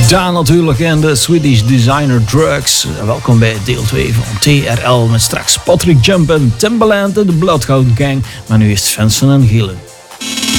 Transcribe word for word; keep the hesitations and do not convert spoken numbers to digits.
Daan natuurlijk en de Swedish Designer Drugs. Welkom bij deel twee van T R L met straks Patrick Jump en Timbaland en de Bloodhound Gang. Maar nu is Vincent en Gielen.